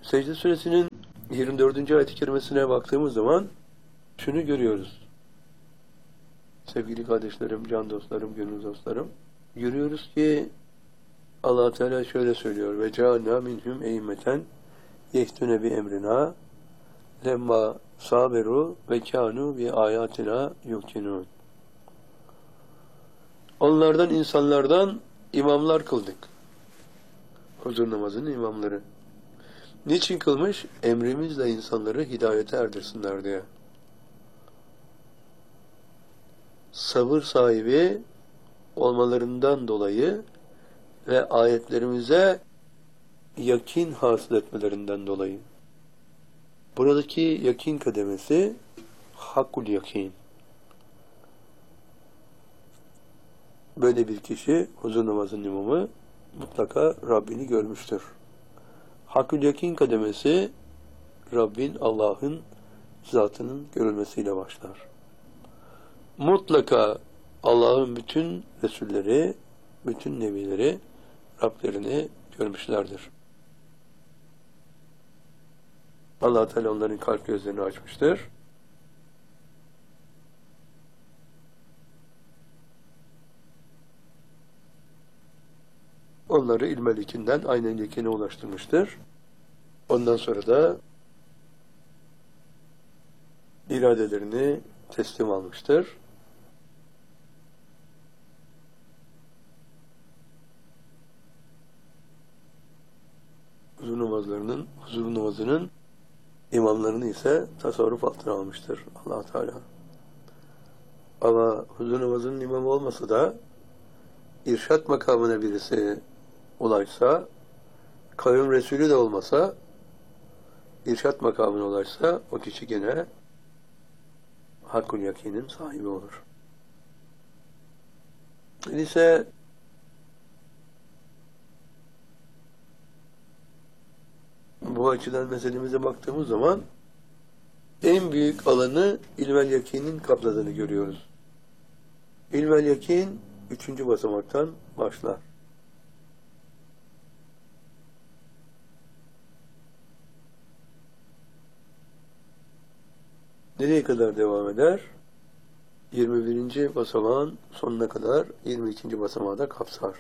Secde Suresinin 24. ayet-i kerimesine baktığımız zaman şunu görüyoruz. Sevgili kardeşlerim, can dostlarım, gönül dostlarım. Görüyoruz ki Allah Teala şöyle söylüyor: ve cealna minhum e'immeten yehtune bi emrina lemma saberu ve kanu bi ayatina yukinun. Onlardan, insanlardan imamlar kıldık. Huzur namazının imamları. Niçin kılmış? Emrimizle insanları hidayete erdirsinler diye. Sabır sahibi olmalarından dolayı ve ayetlerimize yakin hasıl etmelerinden dolayı. Buradaki yakin kademesi hakkul yakin. Böyle bir kişi huzur namazının imamı mutlaka Rabbini görmüştür. Hakkul yakin kademesi Rabbin, Allah'ın zatının görülmesiyle başlar. Mutlaka Allah'ın bütün Resulleri, bütün Nebileri Rablerini görmüşlerdir. Allah Teala onların kalp gözlerini açmıştır. Onları ilmel yakinden aynen yakine ulaştırmıştır. Ondan sonra da iradelerini teslim almıştır. Huzur namazının imamlarını ise tasarruf altına almıştır Allah Teala. Ama huzur namazının imamı olmasa da irşat makamına birisi ulaşsa, kavim Resulü de olmasa, irşat makamına ulaşsa, o kişi gene hakkul yakinin sahibi olur. Öyleyse bu açıdan meselemize baktığımız zaman en büyük alanı ilmel yakinin kapladığını görüyoruz. İlmel yakin 3. basamaktan başlar. Nereye kadar devam eder? 21. basamağın sonuna kadar 22. basamağı da kapsar.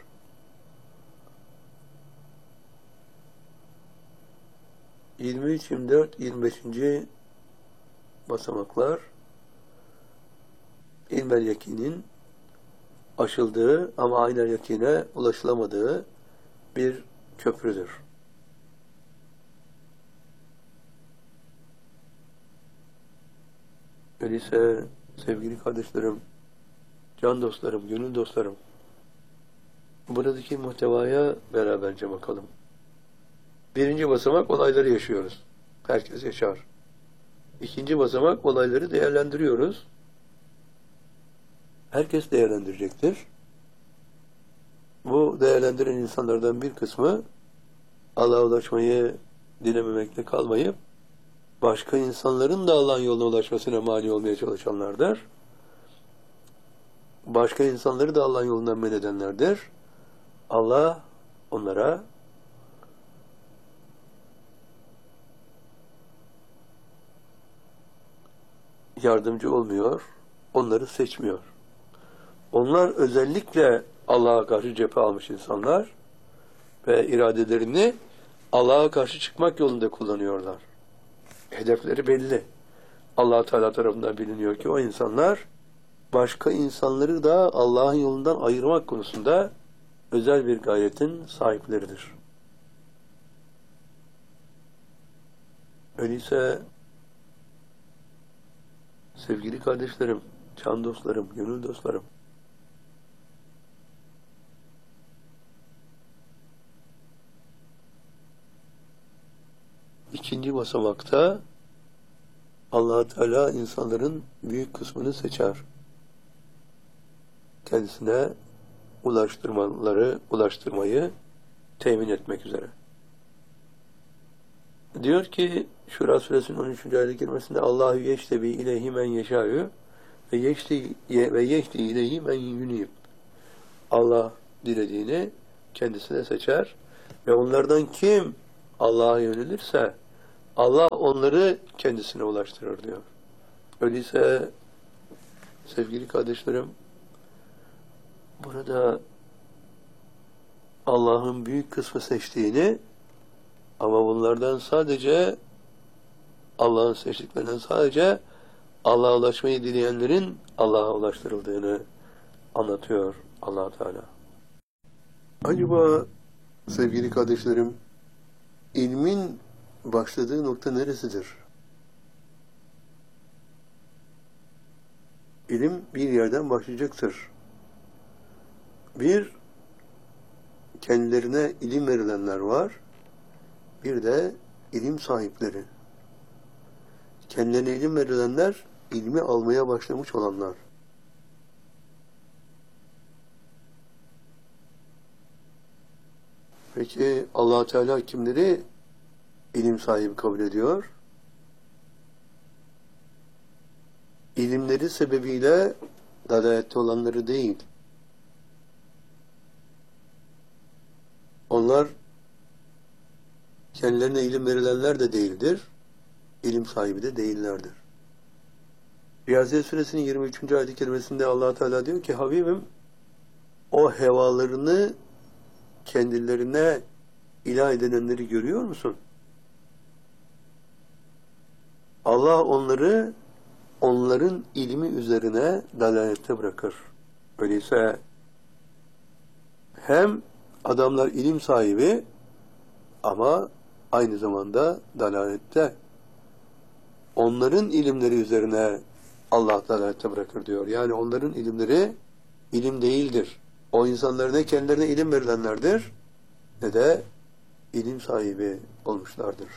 – 23, 24, 25. basamaklar ilmel yakinin aşıldığı ama aynel yakine ulaşılamadığı bir köprüdür. Öyleyse sevgili kardeşlerim, can dostlarım, gönül dostlarım, buradaki muhtevaya beraberce bakalım. 1. basamak olayları yaşıyoruz. Herkes yaşar. 2. basamak olayları değerlendiriyoruz. Herkes değerlendirecektir. Bu değerlendiren insanlardan bir kısmı Allah'a ulaşmayı dilememekle kalmayıp başka insanların da Allah'ın yoluna ulaşmasına mani olmaya çalışanlardır. Başka insanları da Allah'ın yolundan men edenlerdir. Allah onlara yardımcı olmuyor, onları seçmiyor. Onlar özellikle Allah'a karşı cephe almış insanlar ve iradelerini Allah'a karşı çıkmak yolunda kullanıyorlar. Hedefleri belli. Allah Teala tarafından biliniyor ki o insanlar başka insanları da Allah'ın yolundan ayırmak konusunda özel bir gayretin sahipleridir. Öyleyse sevgili kardeşlerim, can dostlarım, gönül dostlarım, ikinci basamakta Allah Teala insanların büyük kısmını seçer. Kendisine ulaştırmayı temin etmek üzere. Diyor ki Şura Suresinin 13. ayet-i kerimesinde Allahu yeştebi ileyhi men yeşâ'yu ve yeşti ileyhi men yunib. Allah dilediğini kendisine seçer ve onlardan kim Allah'a yönelirse Allah onları kendisine ulaştırır diyor. Öyleyse sevgili kardeşlerim, burada Allah'ın büyük kısmı seçtiğini ama bunlardan sadece Allah'ın seçtiklerinden sadece Allah'a ulaşmayı dileyenlerin Allah'a ulaştırıldığını anlatıyor Allah Teala. Acaba sevgili kardeşlerim, ilmin başladığı nokta neresidir? İlim bir yerden başlayacaktır. Bir, kendilerine ilim verilenler var. Bir de ilim sahipleri. Kendilerine ilim verilenler, ilmi almaya başlamış olanlar. Peki Allah Teala kimleri ilim sahibi kabul ediyor? İlimleri sebebiyle dalalette olanları değil. Onlar kendilerine ilim verilenler de değildir. İlim sahibi de değillerdir. Riyaziyet Suresinin 23. ayet-i kerimesinde Allah Teala diyor ki, Habibim, o hevalarını kendilerine ilah edinenleri görüyor musun? Allah onları onların ilmi üzerine dalalette bırakır. Öyleyse hem adamlar ilim sahibi ama aynı zamanda dalalette. Onların ilimleri üzerine Allah dalalette bırakır diyor. Yani onların ilimleri ilim değildir. O insanlar ne kendilerine ilim verilenlerdir ne de ilim sahibi olmuşlardır.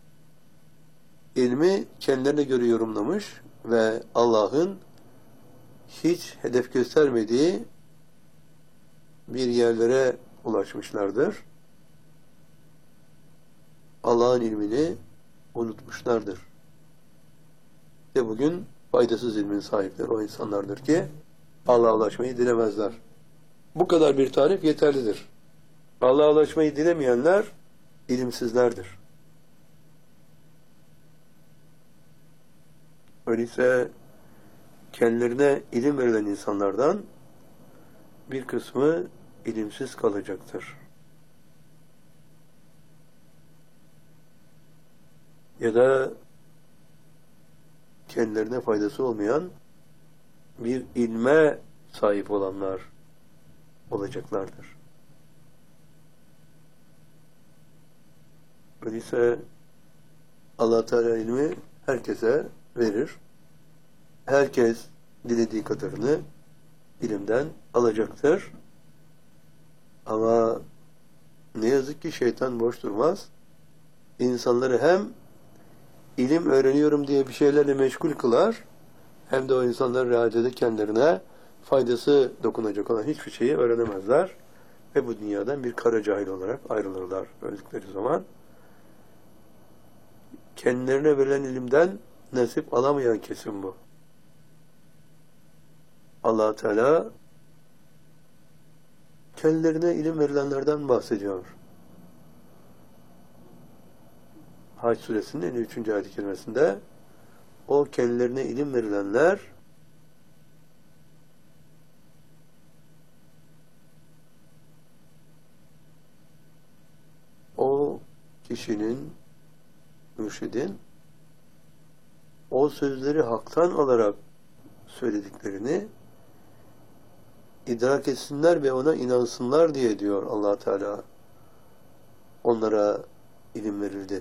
İlmi kendilerine göre yorumlamış ve Allah'ın hiç hedef göstermediği bir yerlere ulaşmışlardır. Allah'ın ilmini unutmuşlardır. Ve bugün faydasız ilmin sahipleri o insanlardır ki Allah'a ulaşmayı dilemezler. Bu kadar bir tarif yeterlidir. Allah'a ulaşmayı dilemeyenler ilimsizlerdir. Öyleyse kendilerine ilim verilen insanlardan bir kısmı ilimsiz kalacaktır. Ya da kendilerine faydası olmayan bir ilme sahip olanlar olacaklardır. Öyleyse Allah Teala ilmi herkese verir. Herkes dilediği kadarını ilimden alacaktır. Ama ne yazık ki şeytan boş durmaz. İnsanları hem ilim öğreniyorum diye bir şeylerle meşgul kılar, hem de o insanlar realde kendilerine faydası dokunacak olan hiçbir şeyi öğrenemezler ve bu dünyadan bir kara cahil olarak ayrılırlar öldükleri zaman. Kendilerine verilen ilimden nasip alamayan kesim bu. Allah Teala kendilerine ilim verilenlerden bahsediyor. Hac suresinin 53. ayet-i kerimesinde o kendilerine ilim verilenler o kişinin, mürşidin o sözleri haktan alarak söylediklerini idrak etsinler ve ona inansınlar diye diyor Allah Teala. Onlara ilim verildi.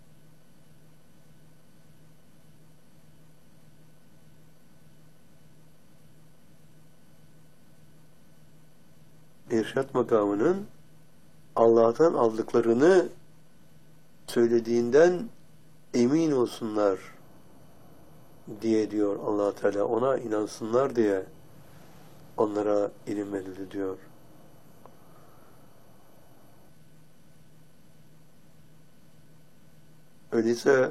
İrşad makamının Allah'tan aldıklarını söylediğinden emin olsunlar diye diyor Allah Teala. Ona inansınlar diye onlara ilim verildi diyor. Öyleyse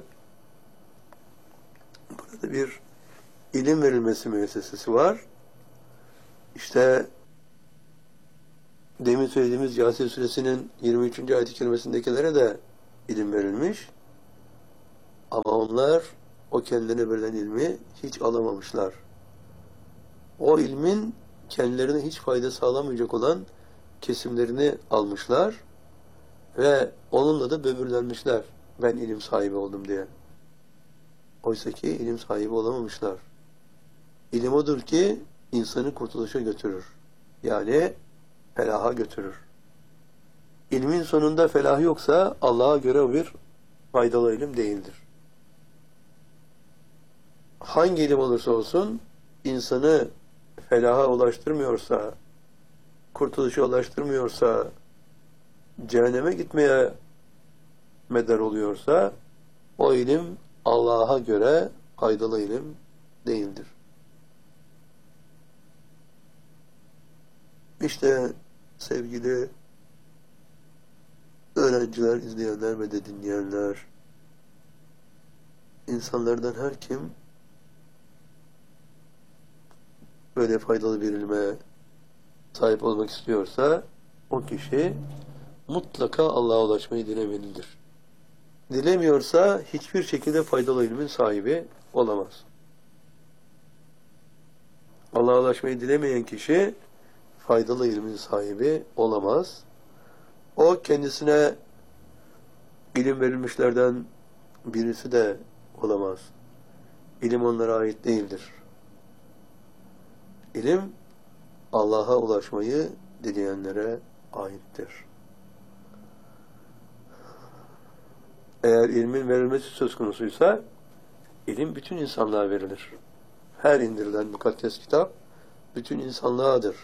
burada bir ilim verilmesi müessesesi var. İşte demin söylediğimiz Yasin Suresinin 23. ayet-i kerimesindekilere de ilim verilmiş. Ama onlar o kendilerine verilen ilmi hiç alamamışlar. O ilmin kendilerine hiç fayda sağlamayacak olan kesimlerini almışlar ve onunla da böbürlenmişler. Ben ilim sahibi oldum diye. Oysa ki ilim sahibi olamamışlar. İlim odur ki insanı kurtuluşa götürür. Yani felaha götürür. İlmin sonunda felah yoksa Allah'a göre o bir faydalı ilim değildir. Hangi ilim olursa olsun insanı felaha ulaştırmıyorsa, kurtuluşa ulaştırmıyorsa, cehenneme gitmeye medar oluyorsa o ilim Allah'a göre faydalı ilim değildir. İşte sevgili öğrenciler, izleyenler ve de dinleyenler, insanlardan her kim böyle faydalı bir ilme sahip olmak istiyorsa o kişi mutlaka Allah'a ulaşmayı dilemelidir. Dilemiyorsa hiçbir şekilde faydalı ilmin sahibi olamaz. Allah'a ulaşmayı dilemeyen kişi faydalı ilmin sahibi olamaz. O kendisine ilim verilmişlerden birisi de olamaz. İlim onlara ait değildir. İlim Allah'a ulaşmayı dileyenlere aittir. Eğer ilmin verilmesi söz konusuysa ilim bütün insanlığa verilir. Her indirilen mukaddes kitap bütün insanlığadır.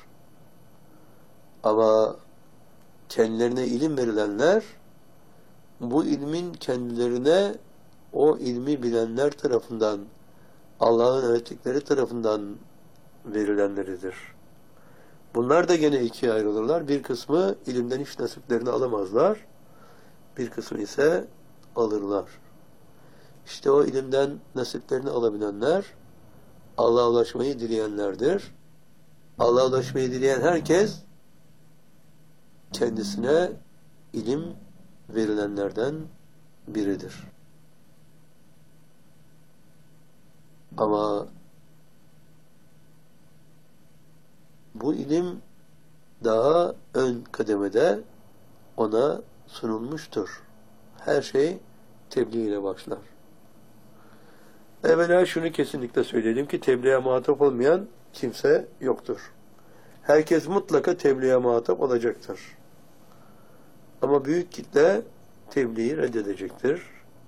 Ama kendilerine ilim verilenler bu ilmin kendilerine o ilmi bilenler tarafından, Allah'ın öğrettikleri tarafından verilenleridir. Bunlar da gene ikiye ayrılırlar. Bir kısmı ilimden hiç nasiplerini alamazlar. Bir kısmı ise alırlar. İşte o ilimden nasiplerini alabilenler Allah'a ulaşmayı dileyenlerdir. Allah'a ulaşmayı dileyen herkes kendisine ilim verilenlerden biridir. Ama bu ilim daha ön kademede ona sunulmuştur. Her şey tebliğ ile başlar. Evvela şunu kesinlikle söyleyelim ki tebliğe muhatap olmayan kimse yoktur. Herkes mutlaka tebliğe muhatap olacaktır. Ama büyük kitle tebliği reddedecektir.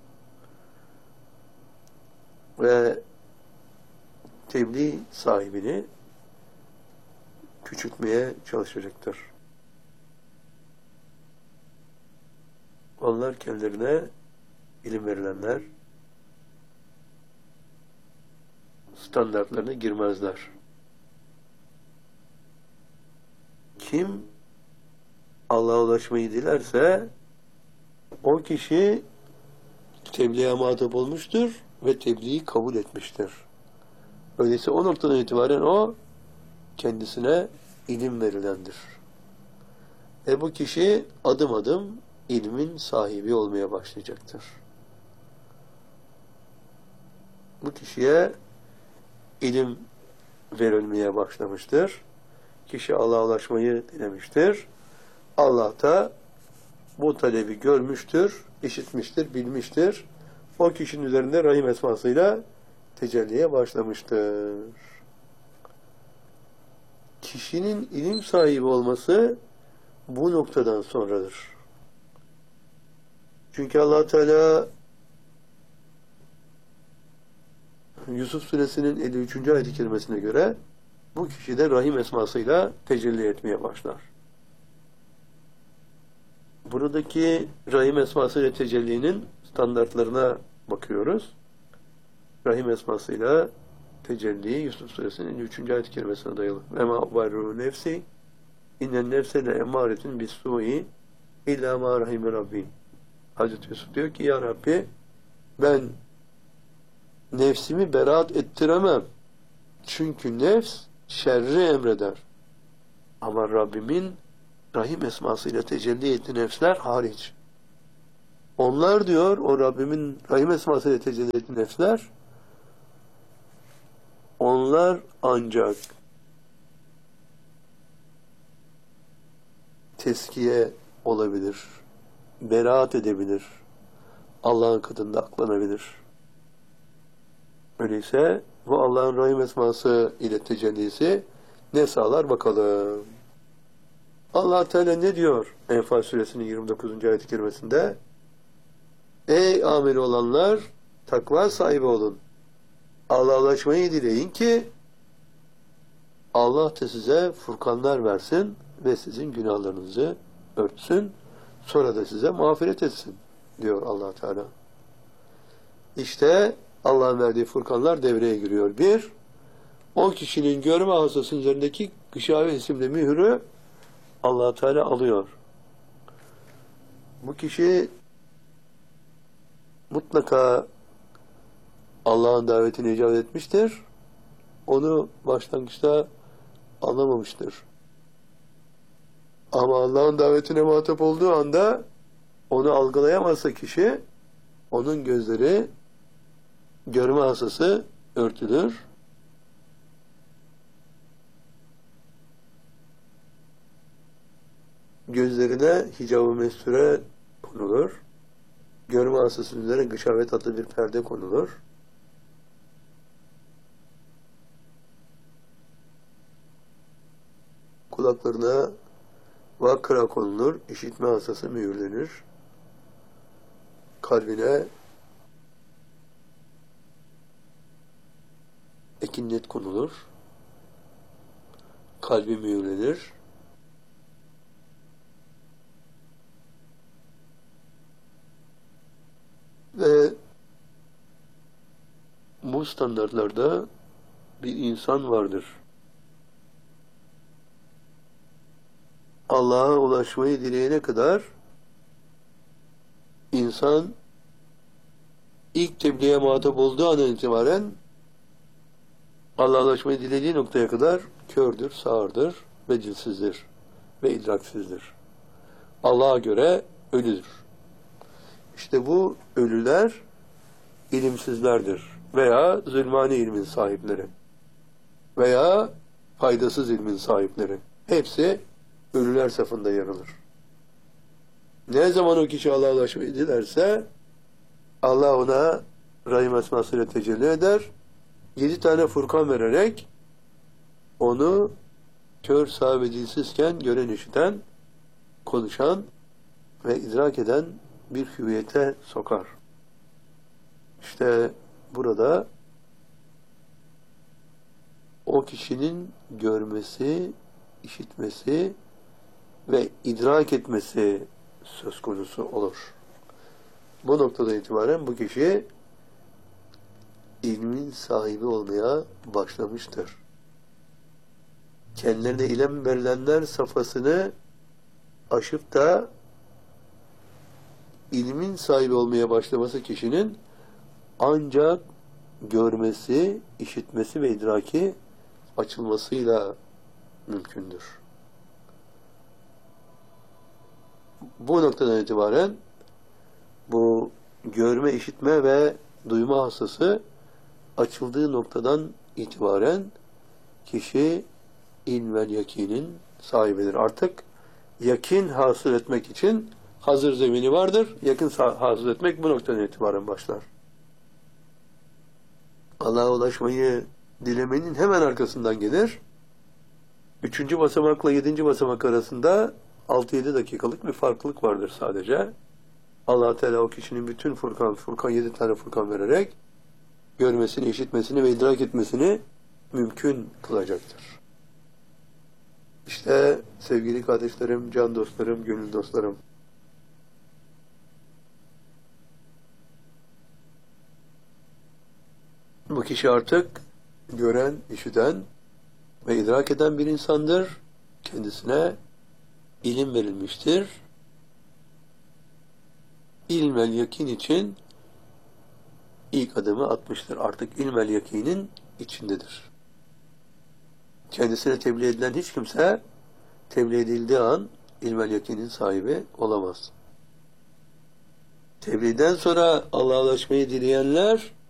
Ve tebliğ sahibini küçültmeye çalışacaktır. Onlar kendilerine ilim verilenler standartlarına girmezler. Kim Allah'a ulaşmayı dilerse o kişi tebliğe muhatap olmuştur ve tebliği kabul etmiştir. Öyleyse o noktadan itibaren o kendisine ilim verilendir. Bu kişi adım adım ilmin sahibi olmaya başlayacaktır. Bu kişiye ilim verilmeye başlamıştır. Kişi Allah'a ulaşmayı dilemiştir. Allah da bu talebi görmüştür, işitmiştir, bilmiştir. O kişinin üzerinde Rahim esmasıyla tecelliye başlamıştır. Kişinin ilim sahibi olması bu noktadan sonradır. Çünkü Allah Teala Yusuf Suresinin 53. ayet-i kerimesine göre bu kişi de Rahim esmasıyla tecelli etmeye başlar. Buradaki Rahim esmasıyla tecellinin standartlarına bakıyoruz. Rahim esmasıyla tecelli Yusuf Suresinin 53. ayet-i kerimesine dayalı. Ema ubarru nefsi innen nefse le emaretin bis su'i illa ma rahime rabbi. Hazreti Yusuf diyor ki ya Rabbi ben nefsimi beraat ettiremem. Çünkü nefs şerri emreder. Ama Rabbimin Rahim esmasıyla tecelli ettiği nefsler hariç. Onlar diyor, o Rabbimin Rahim esmasıyla tecelli ettiği nefsler, onlar ancak teskiye olabilir, beraat edebilir, Allah'ın katında aklanabilir. Öyleyse bu Allah'ın Rahim esması ile tecellisi ne sağlar bakalım. Allah Teala ne diyor Enfal suresinin 29. ayet-i kerimesinde? Ey ameli olanlar, takva sahibi olun. Allah'laşmayı dileyin ki Allah da size furkanlar versin ve sizin günahlarınızı örtsün. Sonra da size mağfiret etsin diyor Allah Teala. İşte Allah'ın verdiği furkanlar devreye giriyor. Bir, o kişinin görme hastasının üzerindeki gışave isimli mührü Allah Teala alıyor. Bu kişi mutlaka Allah'ın davetine icabet etmiştir. Onu başlangıçta anlamamıştır. Ama Allah'ın davetine muhatap olduğu anda onu algılayamazsa kişi, onun gözleri, görme hasası örtülür. Gözlerine hicab-ı mesture konulur. Görme hasasının üzerine gışavet adlı bir perde konulur. Kulaklarına vakra konulur. İşitme hasası mühürlenir. Kalbine ekinnet konulur. Kalbi mühürlenir. Ve bu standartlarda bir insan vardır. Allah'a ulaşmayı dileyene kadar insan ilk tebliğe muhatap olduğu andan itibaren Allah'a ulaşmayı dilediği noktaya kadar kördür, sağırdır ve dilsizdir ve idraksizdir. Allah'a göre ölüdür. İşte bu ölüler ilimsizlerdir veya zulmani ilmin sahipleri veya faydasız ilmin sahipleri. Hepsi ölüler safında yer alır. Ne zaman o kişi Allah'a ulaşmayı dilerse Allah ona Rahim esmasıyla tecelli eder. 7 tane furkan vererek onu kör, sağ ve dilsizken gören, işiten, konuşan ve idrak eden bir hüviyete sokar. İşte burada o kişinin görmesi, işitmesi ve idrak etmesi söz konusu olur. Bu noktada itibaren bu kişi ilmin sahibi olmaya başlamıştır. Kendilerine ilim verilenler safhasını aşıp da ilmin sahibi olmaya başlaması kişinin ancak görmesi, işitmesi ve idraki açılmasıyla mümkündür. Bu noktadan itibaren bu görme, işitme ve duyma hassası açıldığı noktadan itibaren kişi ilmel yakinin sahibidir. Artık yakin hasıl etmek için hazır zemini vardır. Yakın hasıl etmek bu noktadan itibaren başlar. Allah'a ulaşmayı dilemenin hemen arkasından gelir. 3. basamakla 7. basamak arasında 6-7 dakikalık bir farklılık vardır sadece. Allah Teala o kişinin bütün furkan 7 tane furkan vererek görmesini, işitmesini ve idrak etmesini mümkün kılacaktır. İşte sevgili kardeşlerim, can dostlarım, gönül dostlarım, bu kişi artık gören, işiten ve idrak eden bir insandır. Kendisine ilim verilmiştir. İlmel yakin için ilk adımı atmıştır. Artık ilmel yakinin içindedir. Kendisine tebliğ edilen hiç kimse tebliğ edildiği an ilmel yakinin sahibi olamaz. Tebliğden sonra Allah'a ulaşmayı dileyenler